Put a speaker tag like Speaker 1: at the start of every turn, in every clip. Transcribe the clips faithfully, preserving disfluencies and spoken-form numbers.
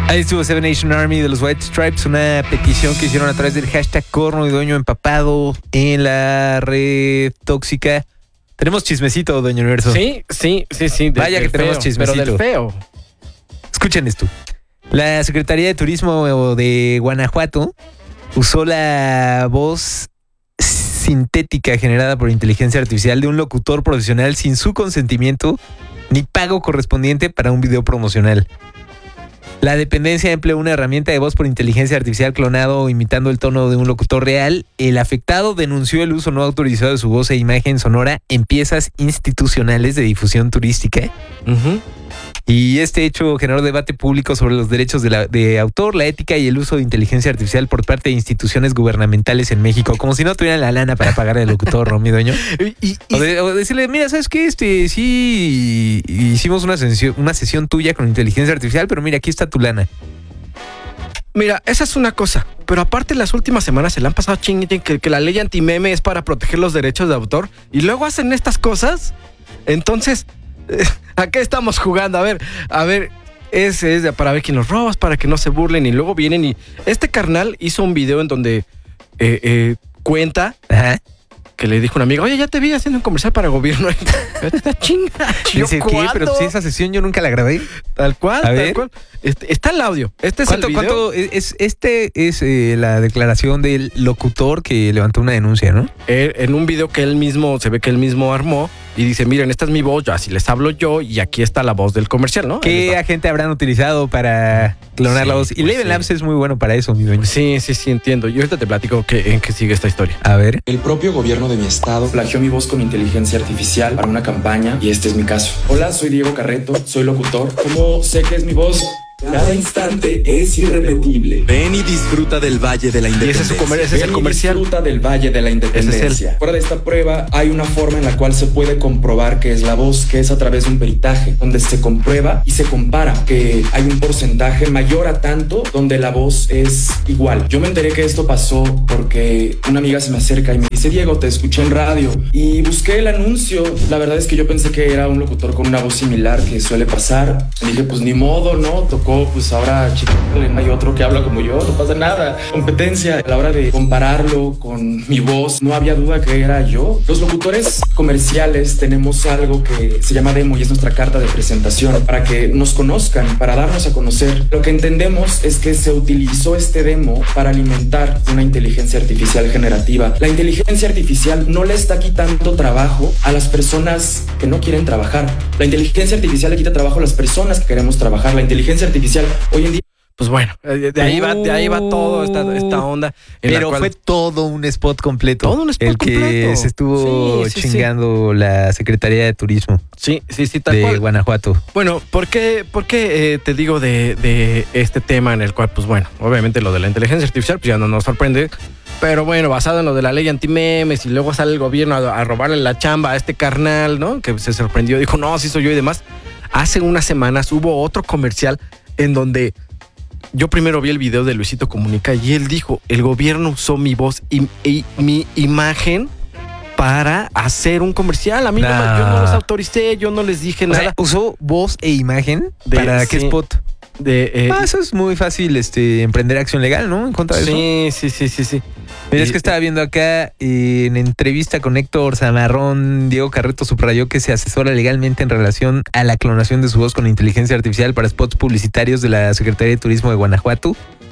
Speaker 1: Ahí estuvo Seven Nation Army de los White Stripes, una petición que hicieron a través del hashtag Corno y Dueño Empapado en la red tóxica. Tenemos chismecito, Doña Universo.
Speaker 2: Sí, sí, sí, sí.
Speaker 1: De, Vaya que
Speaker 2: feo,
Speaker 1: tenemos chismecito.
Speaker 2: Pero del feo.
Speaker 1: Escuchen esto. La Secretaría de Turismo de Guanajuato usó la voz sintética generada por inteligencia artificial de un locutor profesional sin su consentimiento ni pago correspondiente para un video promocional. La dependencia empleó una herramienta de voz por inteligencia artificial clonado imitando el tono de un locutor real. El afectado denunció el uso no autorizado de su voz e imagen sonora en piezas institucionales de difusión turística. Uh-huh. Y este hecho generó debate público sobre los derechos de, la, de autor, la ética y el uso de inteligencia artificial por parte de instituciones gubernamentales en México. Como si no tuvieran la lana para pagar al locutor, ¿no, mi dueño? Y, y, o, de, o decirle, mira, ¿sabes qué? Este, sí, hicimos una sesión, una sesión tuya con inteligencia artificial, pero mira, aquí está tu lana.
Speaker 2: Mira, esa es una cosa. Pero aparte, las últimas semanas se le han pasado chingue que, que la ley antimeme es para proteger los derechos de autor. Y luego hacen estas cosas. Entonces... ¿a qué estamos jugando? A ver, a ver, ese es para ver quién los robas, para que no se burlen y luego vienen y... Este carnal hizo un video en donde eh, eh, cuenta Ajá. que le dijo un amigo, oye, ya te vi haciendo un comercial para gobierno. Chinga.
Speaker 1: Dice, ¿qué? Pero si esa sesión yo nunca la grabé.
Speaker 2: Tal cual,
Speaker 1: a
Speaker 2: tal
Speaker 1: ver.
Speaker 2: cual. Este, está el audio. Este es el video.
Speaker 1: ¿Cuánto es, este es eh, la declaración del locutor que levantó una denuncia, ¿no?
Speaker 2: Eh, en un video que él mismo, se ve que él mismo armó y dice, miren, esta es mi voz, así les hablo yo y aquí está la voz del comercial, ¿no?
Speaker 1: ¿Qué agente habrán utilizado para clonar sí, la voz? Y pues Eleven sí. Labs es muy bueno para eso, mi dueño.
Speaker 2: Sí, sí, sí, entiendo. Yo ahorita te platico que, en qué sigue esta historia.
Speaker 1: A ver.
Speaker 3: El propio gobierno de mi estado plagió mi voz con inteligencia artificial para una campaña y este es mi caso. Hola, soy Diego Carreto, soy locutor. ¿Cómo sé que es mi voz? Cada instante es irrepetible.
Speaker 4: Ven y disfruta del Valle de la Independencia.
Speaker 2: Y ese es, comer, ese es el comercial.
Speaker 3: Disfruta del Valle de la Independencia. Fuera de esta prueba hay una forma en la cual se puede comprobar que es la voz, que es a través de un peritaje, donde se comprueba y se compara que hay un porcentaje mayor a tanto donde la voz es igual. Yo me enteré que esto pasó porque una amiga se me acerca y me dice, Diego, te escuché en radio y busqué el anuncio. La verdad es que yo pensé que era un locutor con una voz similar que suele pasar. Me dije, pues ni modo, ¿no? Tocó pues ahora chicale, hay otro que habla como yo, no pasa nada. Competencia. A la hora de compararlo con mi voz, no había duda que era yo. Los locutores comerciales tenemos algo que se llama demo y es nuestra carta de presentación para que nos conozcan, para darnos a conocer. Lo que entendemos es que se utilizó este demo para alimentar una inteligencia artificial generativa. La inteligencia artificial no le está quitando trabajo a las personas que no quieren trabajar. La inteligencia artificial le quita trabajo a las personas que queremos trabajar. La inteligencia artificial hoy en día.
Speaker 2: Pues bueno, de ahí va, de ahí va todo esta, esta onda.
Speaker 1: Pero
Speaker 2: cual...
Speaker 1: fue todo un spot completo.
Speaker 2: Todo un spot
Speaker 1: el
Speaker 2: completo.
Speaker 1: El que se estuvo sí, sí, chingando sí. la Secretaría de Turismo.
Speaker 2: Sí, sí, sí, tal
Speaker 1: de
Speaker 2: cual.
Speaker 1: Guanajuato.
Speaker 2: Bueno, ¿por qué, por qué eh, te digo de, de este tema en el cual, pues bueno, obviamente lo de la inteligencia artificial, pues ya no nos sorprende. Pero bueno, basado en lo de la ley antimemes y luego sale el gobierno a, a robarle la chamba a este carnal, ¿no? Que se sorprendió, dijo, no, sí soy yo y demás. Hace unas semanas hubo otro comercial en donde yo primero vi el video de Luisito Comunica y él dijo, el gobierno usó mi voz y, y mi imagen para hacer un comercial. A mí nah. no, yo no los autoricé, yo no les dije
Speaker 1: o
Speaker 2: nada.
Speaker 1: Sea, ¿usó voz e imagen?
Speaker 2: De,
Speaker 1: ¿Para
Speaker 2: sí,
Speaker 1: qué spot?
Speaker 2: De, eh,
Speaker 1: ah, eso es muy fácil, este, emprender acción legal, ¿no? En contra de
Speaker 2: sí,
Speaker 1: eso.
Speaker 2: Sí, sí, sí, sí.
Speaker 1: Mira, es que estaba viendo acá eh, en entrevista con Héctor Zamarrón, Diego Carreto subrayó que se asesora legalmente en relación a la clonación de su voz con inteligencia artificial para spots publicitarios de la Secretaría de Turismo de Guanajuato.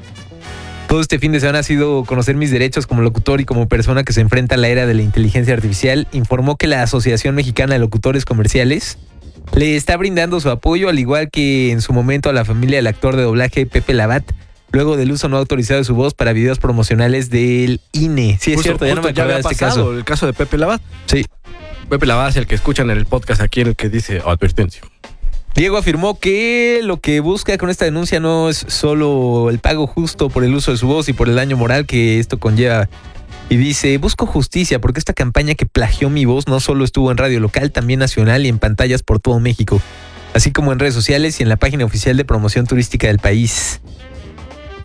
Speaker 1: Todo este fin de semana ha sido conocer mis derechos como locutor y como persona que se enfrenta a la era de la inteligencia artificial. Informó que la Asociación Mexicana de Locutores Comerciales le está brindando su apoyo, al igual que en su momento a la familia del actor de doblaje Pepe Labat, luego del uso no autorizado de su voz para videos promocionales del I N E. Sí, es
Speaker 2: justo,
Speaker 1: cierto, ya no me acuerdo de este
Speaker 2: pasado,
Speaker 1: caso.
Speaker 2: El caso de Pepe Labat.
Speaker 1: Sí.
Speaker 2: Pepe Labat es el que escuchan en el podcast aquí, en el que dice advertencia.
Speaker 1: Diego afirmó que lo que busca con esta denuncia no es solo el pago justo por el uso de su voz y por el daño moral que esto conlleva. Y dice, busco justicia porque esta campaña que plagió mi voz no solo estuvo en radio local, también nacional y en pantallas por todo México, así como en redes sociales y en la página oficial de promoción turística del país.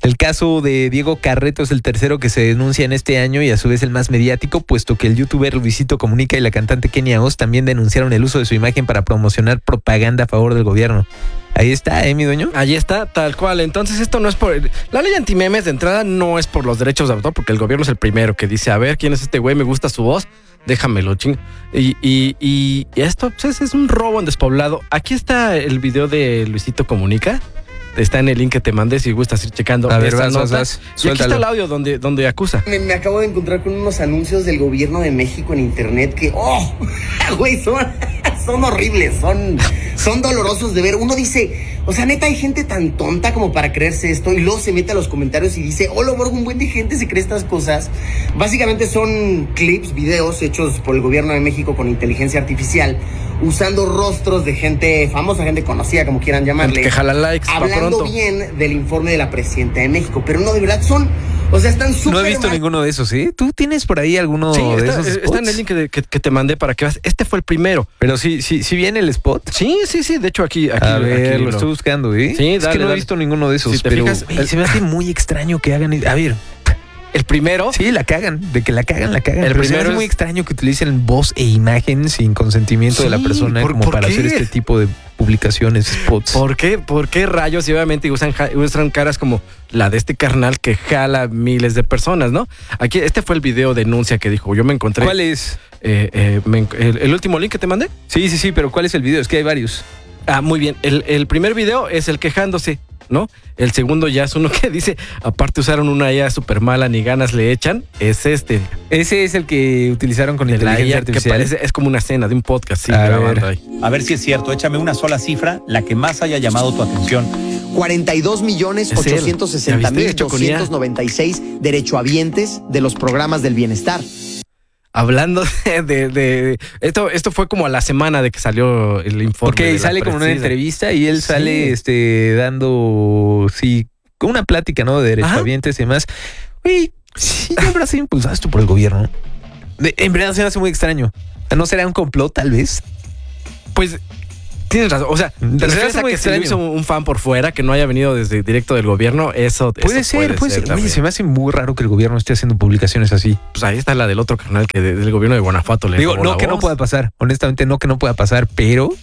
Speaker 1: El caso de Diego Carreto es el tercero que se denuncia en este año y a su vez el más mediático, puesto que el youtuber Luisito Comunica y la cantante Kenia Oz también denunciaron el uso de su imagen para promocionar propaganda a favor del gobierno. Ahí está, ¿eh, mi dueño?
Speaker 2: Ahí está, tal cual. Entonces esto no es por... La ley antimemes de entrada no es por los derechos de autor, porque el gobierno es el primero que dice, a ver, ¿quién es este güey? Me gusta su voz, déjamelo, ching. Y, y, y esto pues, es un robo en despoblado. Aquí está el video de Luisito Comunica. Está en el link que te mandé si gustas ir checando.
Speaker 1: A ver, vas,
Speaker 2: nota.
Speaker 1: vas, vas.
Speaker 2: Y aquí está el audio donde, donde acusa.
Speaker 5: Me, me acabo de encontrar con unos anuncios del gobierno de México en internet que, oh, güey, son, son horribles, son, son dolorosos de ver. Uno dice, o sea, neta, hay gente tan tonta como para creerse esto y luego se mete a los comentarios y dice, hola, Borgo, un buen de gente se cree estas cosas. Básicamente son clips, videos hechos por el gobierno de México con inteligencia artificial, usando rostros de gente famosa, gente conocida, como quieran llamarle.
Speaker 2: Que jala likes,
Speaker 5: hablando bien del informe de la presidenta de México, pero no, de verdad son, o sea, están súper...
Speaker 1: No he visto
Speaker 5: mal...
Speaker 1: ninguno de esos, ¿eh? ¿Tú tienes por ahí alguno
Speaker 2: sí,
Speaker 1: de
Speaker 2: está,
Speaker 1: esos spots?
Speaker 2: Está en el link que, que, que te mandé para que veas. Este fue el primero.
Speaker 1: Pero sí, sí, sí viene el spot.
Speaker 2: Sí, sí, sí. De hecho, aquí... aquí
Speaker 1: a ver,
Speaker 2: aquí
Speaker 1: lo estoy buscando, ¿eh?
Speaker 2: Sí,
Speaker 1: es
Speaker 2: dale,
Speaker 1: que no
Speaker 2: dale.
Speaker 1: he visto ninguno de esos,
Speaker 2: Si te
Speaker 1: pero
Speaker 2: fijas,
Speaker 1: güey, se me hace muy extraño que hagan... A ver...
Speaker 2: El primero...
Speaker 1: Sí, la cagan. De que la cagan, la cagan.
Speaker 2: El
Speaker 1: Pero se me
Speaker 2: primero
Speaker 1: hace muy
Speaker 2: es-
Speaker 1: extraño que utilicen voz e imagen sin consentimiento de la
Speaker 2: Sí,
Speaker 1: persona
Speaker 2: ¿por-
Speaker 1: como
Speaker 2: por
Speaker 1: para
Speaker 2: qué?
Speaker 1: hacer este tipo de publicaciones, spots.
Speaker 2: ¿Por qué? ¿Por qué rayos? Y obviamente usan, ja- usan caras como la de este carnal que jala miles de personas, ¿no? Aquí, este fue el video denuncia que dijo. Yo me encontré...
Speaker 1: ¿Cuál es?
Speaker 2: eh, eh, me enc- el, el último link que te mandé.
Speaker 1: Sí, sí, sí, pero ¿cuál es el video? Es que hay varios.
Speaker 2: Ah, muy bien. El, el primer video es el quejándose, ¿no? El segundo ya es uno que dice, aparte usaron una I A súper mala, ni ganas le echan. Es este.
Speaker 1: Ese es el que utilizaron con
Speaker 2: De la
Speaker 1: inteligencia
Speaker 2: I A que
Speaker 1: artificial.
Speaker 2: parece, es como una escena de un podcast, sí,
Speaker 1: A
Speaker 2: grabando
Speaker 1: ver.
Speaker 2: ahí.
Speaker 6: A ver si es cierto, échame una sola cifra, la que más haya llamado tu atención.
Speaker 5: cuarenta y dos millones
Speaker 2: Es él.
Speaker 5: ochocientos
Speaker 2: ¿Ya
Speaker 5: sesenta
Speaker 2: viste?
Speaker 5: mil
Speaker 2: Hecho con I A.
Speaker 5: doscientos noventa y seis derechohabientes de los programas del bienestar.
Speaker 2: Hablando de, de, de- esto, esto fue como a la semana de que salió el informe.
Speaker 1: Ok,
Speaker 2: de la
Speaker 1: sale como en una
Speaker 2: presida.
Speaker 1: entrevista y él
Speaker 2: Sí.
Speaker 1: sale este dando, sí, una plática, ¿no? De derechohabientes y demás. Oye, sí, habrá sido impulsado esto por el gobierno. De- en verdad se me hace muy extraño. ¿No será un complot, tal vez?
Speaker 2: Pues tienes razón. O sea,
Speaker 1: Se me
Speaker 2: te refieres
Speaker 1: hace
Speaker 2: a
Speaker 1: muy
Speaker 2: que se lo
Speaker 1: extraño.
Speaker 2: hizo un fan por fuera, que no haya venido desde directo del gobierno. Eso
Speaker 1: Puede
Speaker 2: eso
Speaker 1: ser, puede ser. Oye,
Speaker 2: también.
Speaker 1: se me hace muy raro que el gobierno esté haciendo publicaciones así.
Speaker 2: Pues ahí está la del otro canal que de- del gobierno de Guanajuato le
Speaker 1: Digo,
Speaker 2: robó
Speaker 1: no
Speaker 2: la
Speaker 1: que no
Speaker 2: voz.
Speaker 1: pueda pasar. Honestamente, no que no pueda pasar, pero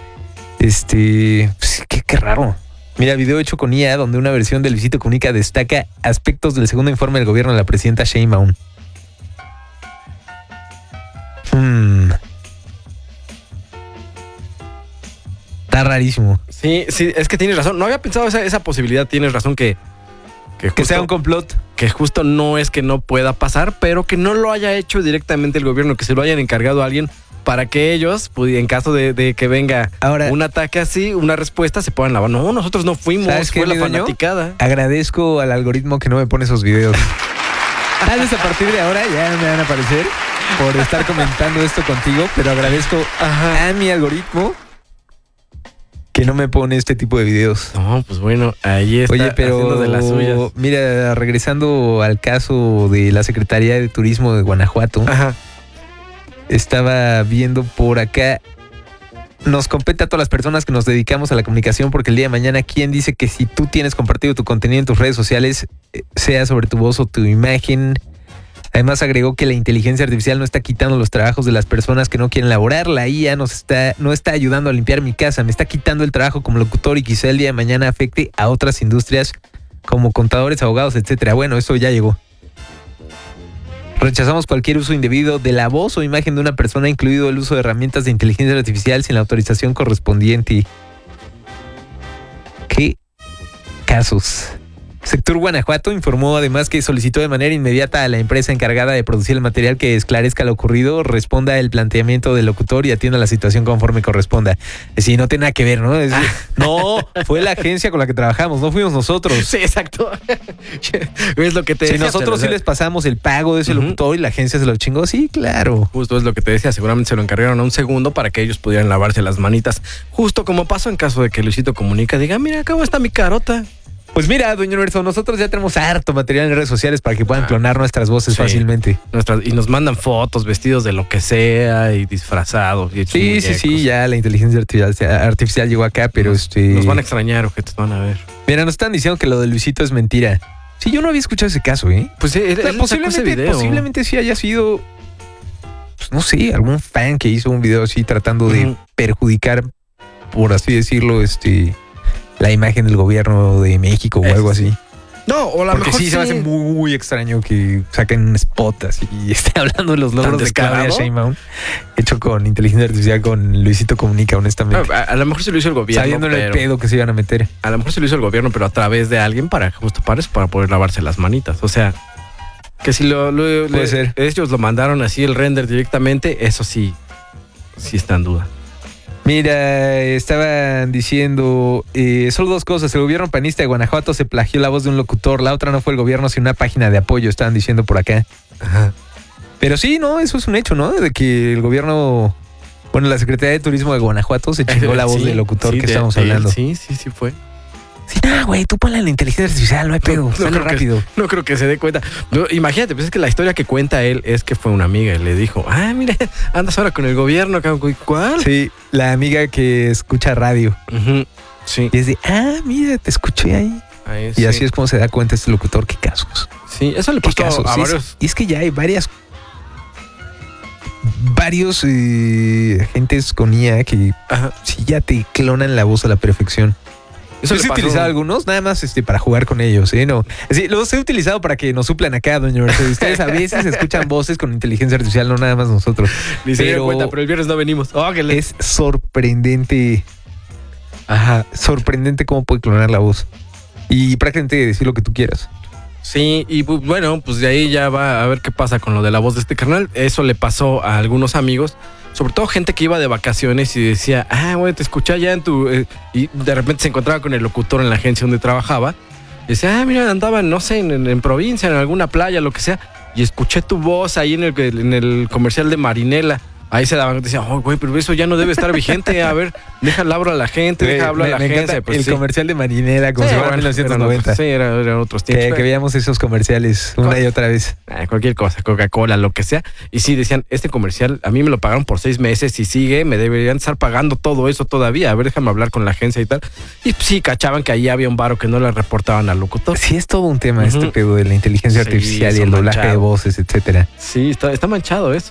Speaker 1: este, pues, qué, qué raro. Mira, video hecho con I A donde una versión de Luisito Comunica destaca aspectos del segundo informe del gobierno de la presidenta Sheinbaum. Hmm. Está rarísimo.
Speaker 2: Sí, sí, es que tienes razón. No había pensado esa, esa posibilidad. Tienes razón que que
Speaker 1: Que
Speaker 2: justo,
Speaker 1: sea un complot.
Speaker 2: que justo no es que no pueda pasar, pero que no lo haya hecho directamente el gobierno, que se lo hayan encargado a alguien para que ellos, pudi- en caso de, de que venga
Speaker 1: Ahora-
Speaker 2: un ataque así, una respuesta, se puedan lavar. No, nosotros no fuimos,
Speaker 1: ¿Sabes qué,
Speaker 2: fue la
Speaker 1: mi dueño?
Speaker 2: fanaticada.
Speaker 1: Agradezco al algoritmo que no me pone esos videos. Tal vez a partir de ahora ya me van a aparecer por estar comentando esto contigo, pero agradezco a mi algoritmo que no me pone este tipo de videos.
Speaker 2: No, pues bueno, ahí está
Speaker 1: Oye, pero
Speaker 2: haciendo de las suyas.
Speaker 1: mira, regresando al caso de la Secretaría de Turismo de Guanajuato,
Speaker 2: Ajá.
Speaker 1: estaba viendo por acá. Nos compete a todas las personas que nos dedicamos a la comunicación, porque el día de mañana, ¿quién dice que si tú tienes compartido tu contenido en tus redes sociales, eh, sea sobre tu voz o tu imagen? Además agregó que la inteligencia artificial no está quitando los trabajos de las personas que no quieren laborar. La I A nos está, no está ayudando a limpiar mi casa, me está quitando el trabajo como locutor y quizá el día de mañana afecte a otras industrias como contadores, abogados, etcétera. Bueno, eso ya llegó. Rechazamos cualquier uso indebido de la voz o imagen de una persona, incluido el uso de herramientas de inteligencia artificial sin la autorización correspondiente. ¿Qué casos? Sector Guanajuato informó además que solicitó de manera inmediata a la empresa encargada de producir el material que esclarezca lo ocurrido, responda el planteamiento del locutor y atienda la situación conforme corresponda. Sí, no tiene nada que ver, ¿no? Es decir, no, fue la agencia con la que trabajamos, no fuimos nosotros.
Speaker 2: Sí, exacto. Es lo que te
Speaker 1: Si
Speaker 2: decía,
Speaker 1: nosotros
Speaker 2: o sea,
Speaker 1: sí les pasamos el pago de ese
Speaker 2: Ujú.
Speaker 1: locutor y la agencia se lo chingó, sí, claro.
Speaker 2: Justo es lo que te decía, seguramente se lo encargaron a un segundo para que ellos pudieran lavarse las manitas. Justo como pasó en caso de que Luisito Comunica diga, mira, ¿cómo está mi carota?
Speaker 1: Pues mira, Dueño Universo, nosotros ya tenemos harto material en redes sociales para que puedan
Speaker 2: Ah,
Speaker 1: clonar nuestras voces
Speaker 2: sí.
Speaker 1: fácilmente.
Speaker 2: Nuestras, y nos mandan fotos vestidos de lo que sea y disfrazados. Y hechos
Speaker 1: Sí, sí, sí,
Speaker 2: muñecos.
Speaker 1: ya la inteligencia artificial, artificial llegó acá, pero este...
Speaker 2: Nos van a extrañar, ojetes, van a ver.
Speaker 1: Mira, nos están diciendo que lo de Luisito es mentira. Sí, yo no había escuchado ese caso, ¿eh?
Speaker 2: Pues él,
Speaker 1: O sea,
Speaker 2: él sacó ese
Speaker 1: posiblemente,
Speaker 2: video.
Speaker 1: posiblemente sí haya sido, pues, no sé, algún fan que hizo un video así tratando de
Speaker 2: Ujú.
Speaker 1: perjudicar, por así decirlo, este, la imagen del gobierno de México o
Speaker 2: Eso
Speaker 1: algo
Speaker 2: sí.
Speaker 1: así.
Speaker 2: No, o a lo
Speaker 1: Porque
Speaker 2: mejor
Speaker 1: sí, se me hace muy, muy extraño que saquen un spot así y esté hablando de los logros de Claudia
Speaker 2: descarado?
Speaker 1: Sheinbaum, hecho con inteligencia artificial, con Luisito Comunica, honestamente.
Speaker 2: A, a lo mejor se lo hizo el gobierno,
Speaker 1: Sabiéndole el
Speaker 2: pero,
Speaker 1: pedo que se iban a meter.
Speaker 2: a lo mejor se lo hizo el gobierno, pero a través de alguien para justo para eso, para poder lavarse las manitas. O sea, que si lo, lo-
Speaker 1: Puede
Speaker 2: le-
Speaker 1: ser.
Speaker 2: ellos lo mandaron así el render directamente, eso sí, sí está en duda.
Speaker 1: Mira, estaban diciendo eh, solo dos cosas. El gobierno panista de Guanajuato se plagió la voz de un locutor. La otra no fue el gobierno, sino una página de apoyo, estaban diciendo por acá.
Speaker 2: Ajá.
Speaker 1: Pero sí, no, eso es un hecho, ¿no? De que el gobierno, bueno, la Secretaría de Turismo de Guanajuato se chingó la voz
Speaker 2: Sí,
Speaker 1: del locutor
Speaker 2: sí,
Speaker 1: que
Speaker 2: de-
Speaker 1: estamos
Speaker 2: de él,
Speaker 1: hablando.
Speaker 2: Sí, sí, sí fue.
Speaker 1: Sí, no, güey, tú ponle la inteligencia artificial, no hay pedo,
Speaker 2: No, no
Speaker 1: sale
Speaker 2: creo que-
Speaker 1: rápido.
Speaker 2: No creo que se dé cuenta. No, imagínate, pues es que la historia que cuenta él es que fue una amiga y le dijo, ah, mira, andas ahora con el gobierno, cabrón. ¿Cuál?
Speaker 1: Sí, la amiga que escucha radio.
Speaker 2: Ujú, sí.
Speaker 1: Y es de, ah, mira, te escuché ahí.
Speaker 2: Ahí,
Speaker 1: Y
Speaker 2: sí.
Speaker 1: así es como se da cuenta este locutor, qué casos.
Speaker 2: Sí, eso le
Speaker 1: ¿Qué
Speaker 2: pasó
Speaker 1: casos?
Speaker 2: a
Speaker 1: Sí,
Speaker 2: varios.
Speaker 1: y es que ya hay varias. Varios eh, agentes con I A que
Speaker 2: Ajá.
Speaker 1: sí ya te clonan la voz a la perfección.
Speaker 2: Eso
Speaker 1: Yo
Speaker 2: le
Speaker 1: he
Speaker 2: pasó-
Speaker 1: utilizado algunos, nada más este, para jugar con ellos, ¿eh? No. Sí, los he utilizado para que nos suplan acá, doña Mercedes. Ustedes a veces escuchan voces con inteligencia artificial, no nada más nosotros.
Speaker 2: Ni se dieron
Speaker 1: Pero
Speaker 2: cuenta, pero el viernes no venimos. Oh, que le-
Speaker 1: es sorprendente. Ajá, sorprendente cómo puede clonar la voz. Y prácticamente decir lo que tú quieras.
Speaker 2: Sí, y pues, bueno, pues de ahí ya va a ver qué pasa con lo de la voz de este carnal. Eso le pasó a algunos amigos, sobre todo gente que iba de vacaciones y decía, ah, güey, te escuché allá en tu... eh", y de repente se encontraba con el locutor en la agencia donde trabajaba. Y decía, ah, mira, andaba, no sé, en, en- en provincia, en alguna playa, lo que sea. Y escuché tu voz ahí en el, en el comercial de Marinela. Ahí se daban, decía, oh, güey, pero eso ya no debe estar vigente. A ver, déjalo hablar a la gente, déjalo hablar a la
Speaker 1: me
Speaker 2: gente.
Speaker 1: encanta
Speaker 2: Pues
Speaker 1: el
Speaker 2: sí.
Speaker 1: comercial de Marinela, como
Speaker 2: Sí,
Speaker 1: si fuera
Speaker 2: bueno,
Speaker 1: mil novecientos noventa.
Speaker 2: eran otros- Sí, era- eran otros tiempos.
Speaker 1: Que,
Speaker 2: pero-
Speaker 1: que veíamos esos comerciales una y otra vez.
Speaker 2: Ah, cualquier cosa, Coca-Cola, lo que sea. Y sí, decían, este comercial, a mí me lo pagaron por seis meses y sigue, me deberían estar pagando todo eso todavía. A ver, déjame hablar con la agencia y tal. Y sí, cachaban que ahí había un varo que no le reportaban al locutor.
Speaker 1: Sí, es todo un tema
Speaker 2: Ujú.
Speaker 1: este pedo de la inteligencia
Speaker 2: Sí,
Speaker 1: artificial y
Speaker 2: son
Speaker 1: el doblaje de
Speaker 2: manchados.
Speaker 1: voces, etcétera.
Speaker 2: Sí, está, está manchado eso.